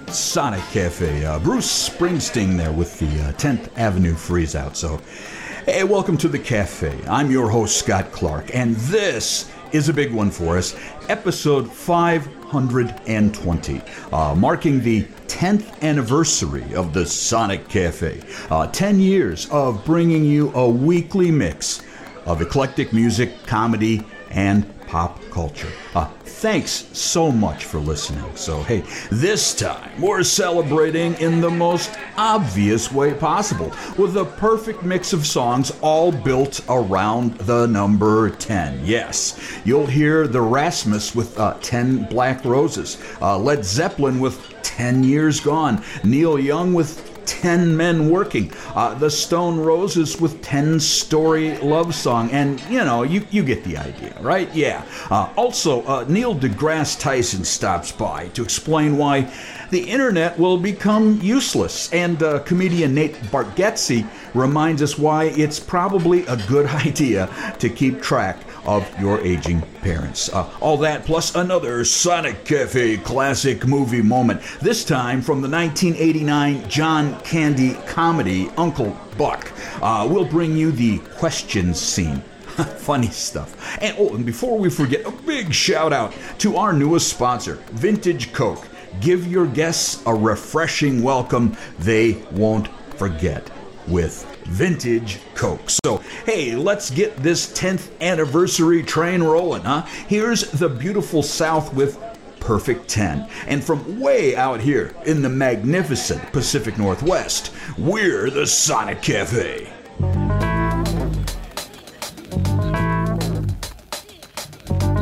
Sonic Cafe. Bruce Springsteen there with the 10th Avenue Freeze Out. So, hey, welcome to the cafe. I'm your host, Scott Clark, and this is a big one for us. Episode 520, marking the 10th anniversary of the Sonic Cafe. 10 years of bringing you a weekly mix of eclectic music, comedy, and pop culture. Thanks so much for listening. So, hey, this time we're celebrating in the most obvious way possible with a perfect mix of songs all built around the number 10. Yes, you'll hear the Rasmus with 10 Black Roses, Led Zeppelin with 10 Years Gone, Neil Young with 10 Men Working, the Stone Roses with 10-Story Love Song, and you get the idea, right? Yeah. Also, Neil deGrasse Tyson stops by to explain why the internet will become useless, and comedian Nate Bargatze reminds us why it's probably a good idea to keep track of your aging parents. All that plus another Sonic Cafe classic movie moment, this time from the 1989 John Candy comedy Uncle Buck. We'll bring you the questions scene. Funny stuff. And before we forget, a big shout out to our newest sponsor, Vintage Coke. Give your guests a refreshing welcome they won't forget with Vintage Coke. So, hey, let's get this 10th anniversary train rolling, huh? Here's the beautiful South with Perfect 10. And from way out here in the magnificent Pacific Northwest, we're the Sonic Cafe.